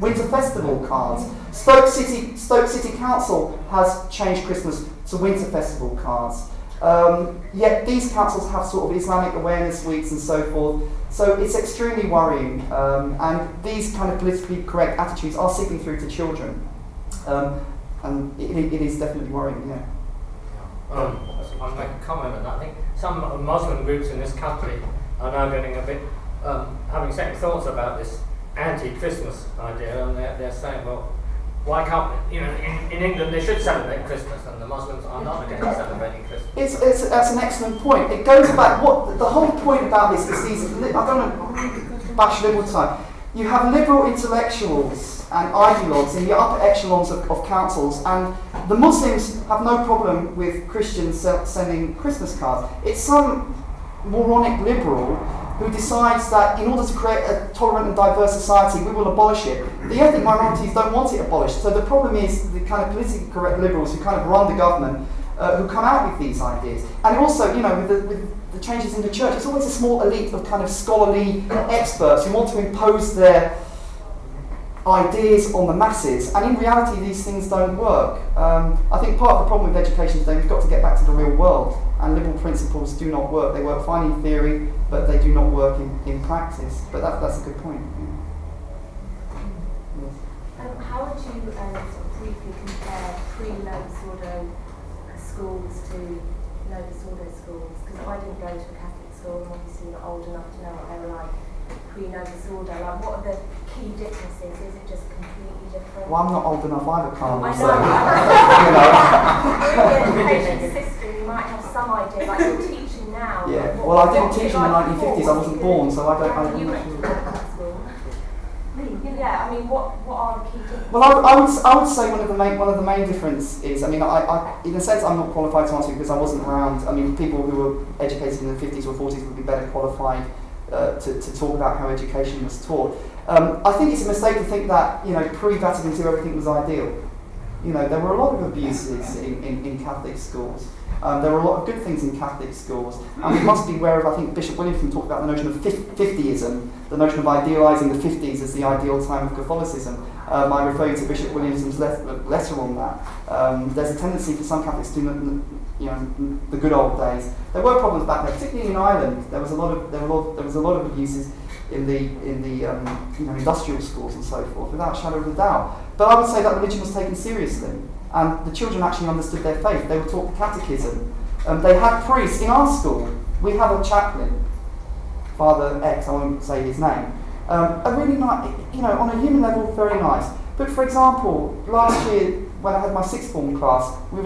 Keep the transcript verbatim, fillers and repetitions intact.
winter festival cards. Stoke City, Stoke City Council has changed Christmas to winter festival cards. Um, yet these councils have sort of Islamic awareness weeks and so forth. So it's extremely worrying, um, and these kind of politically correct attitudes are seeping through to children. Um, and it, it is definitely worrying, yeah. Um, I'll make a comment on that. I think some Muslim groups in this country are now getting a bit, um, having second thoughts about this anti-Christmas idea, and they're, they're saying, well, why can't, you know, in, in England they should celebrate Christmas, and the Muslims are not against celebrating Christmas. It's, it's, that's an excellent point. It goes back, what the whole point about this is these, I don't know, bash liberal time. You have liberal intellectuals and ideologues in the upper echelons of, of councils, and the Muslims have no problem with Christians sending Christmas cards. It's some moronic liberal who decides that in order to create a tolerant and diverse society, we will abolish it. The ethnic minorities don't want it abolished. So the problem is the kind of politically correct liberals who kind of run the government, uh, who come out with these ideas. And also, you know, with the, with the changes in the church, it's always a small elite of kind of scholarly experts who want to impose their ideas on the masses, and in reality these things don't work. Um, I think part of the problem with education today, we've got to get back to the real world, and liberal principles do not work. They work fine in theory, but they do not work in, in practice. But that, that's a good point. Yeah. Yes. Um, how would you um, sort of briefly compare pre-Nova Sordo schools to Nova Sordo schools? Because I didn't go to a Catholic school, and obviously not old enough to know what they were like pre-Nova Sordo. Like, what are the key differences? Is it just completely different? Well, I'm not old enough either, Carl. I So, know. you know. In the education system, you might have some idea, like you're teaching now. Yeah. What, Well, I didn't what teach in like the nineteen fifties. I wasn't born, so I don't. I You don't went to Catholic school. Yeah, I mean, what what are the key differences? Well, I, I would I would say one of the main one of the main difference is, I mean, I, I in a sense I'm not qualified to answer because I wasn't around. I mean, people who were educated in the fifties or forties would be better qualified uh, to to talk about how education was taught. Um, I think it's a mistake to think that, you know, pre-Vatican two everything was ideal. You know, there were a lot of abuses in, in, in Catholic schools. Um, there were a lot of good things in Catholic schools, and we must be aware of, I think Bishop Williamson talked about the notion of fiftyism, the notion of idealising the fifties as the ideal time of Catholicism. Um, I refer you to Bishop Williamson's le- letter on that. Um, there's a tendency for some Catholics to, you know, the good old days. There were problems back then, particularly in Ireland. There was a lot of there were a lot, there was a lot of abuses in the in the um, you know, industrial schools and so forth, without a shadow of a doubt. But I would say that religion was taken seriously, and the children actually understood their faith. They were taught the catechism. Um, they had priests in our school. We have a chaplain, Father X. I won't say his name. Um, a really nice, you know, on a human level, very nice. But for example, last year when I had my sixth form class, we were